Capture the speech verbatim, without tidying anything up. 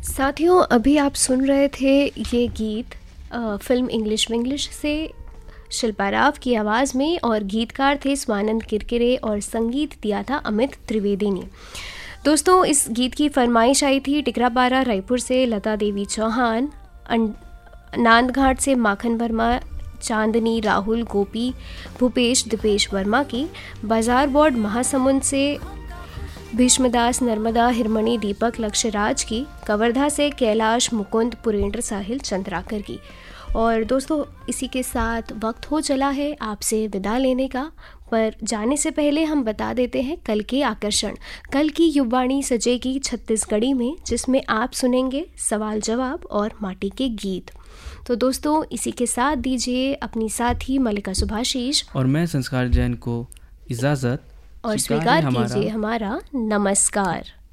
साथियों, अभी आप सुन रहे थे ये गीत आ, फिल्म इंग्लिश विंग्लिश से शिल्पा राव की आवाज़ में, और गीतकार थे स्वानंद किरकिरे और संगीत दिया था अमित त्रिवेदी ने। दोस्तों, इस गीत की फरमाइश आई थी टिकरापारा रायपुर से लता देवी चौहान, नांदघाट से माखन वर्मा, चांदनी, राहुल, गोपी, भूपेश, दीपेश वर्मा की, बाजार बोर्ड महासमुंद से भीष्मदास, नर्मदा, हिरमणि, दीपक, लक्ष्यराज की, कवर्धा से कैलाश, मुकुंद, पुरेंद्र, साहिल, चंद्राकर की। और दोस्तों, इसी के साथ वक्त हो चला है आपसे विदा लेने का, पर जाने से पहले हम बता देते हैं कल के आकर्षण। कल की युवाणी सजेगी छत्तीसगढ़ी में, जिसमें आप सुनेंगे सवाल जवाब और माटी के गीत। तो दोस्तों, इसी के साथ दीजिए अपनी साथी मल्लिका सुभाशीष और मैं संस्कार जैन को इजाज़त और स्वीकार कीजिए हमारा नमस्कार।